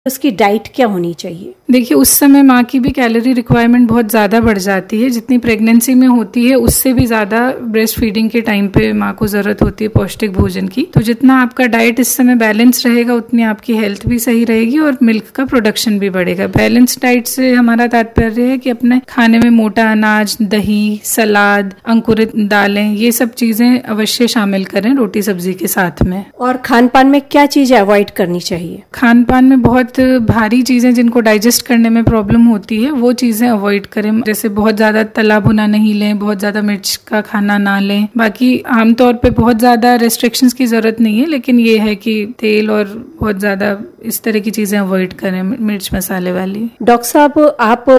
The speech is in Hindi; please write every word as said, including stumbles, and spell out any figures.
उसकी डाइट क्या होनी चाहिए? देखिए, उस समय माँ की भी कैलोरी रिक्वायरमेंट बहुत ज़्यादा बढ़ जाती है, जितनी प्रेगनेंसी में होती है उससे भी ज़्यादा ब्रेस्ट फीडिंग के टाइम पे माँ को ज़रूरत होती है पौष्टिक भोजन की। तो जितना आपका डाइट इस समय बैलेंस रहेगा उतनी आपकी हेल्थ भी सही रहेगी और मिल्क का प्रोडक्शन भी बढ़ेगा। बैलेंस डाइट से हमारा तात्पर्य है कि अपने खाने में मोटा अनाज, दही, सलाद, अंकुरित दालें, ये सब चीज़ें अवश्य शामिल करें रोटी सब्जी के साथ में। और खान पान में क्या चीज़ें अवॉइड करनी चाहिए? खान पान में बहुत भारी चीजें जिनको डाइजेस्ट करने में प्रॉब्लम होती है वो चीजें अवॉइड करें, जैसे बहुत ज्यादा तला भुना नहीं लें, बहुत ज्यादा मिर्च का खाना ना लें। बाकी आमतौर पे बहुत ज्यादा रेस्ट्रिक्शंस की जरूरत नहीं है, लेकिन ये है कि तेल और बहुत ज्यादा इस तरह की चीजें अवॉइड करें, मिर्च मसाले वाली। डॉक्टर साहब, आप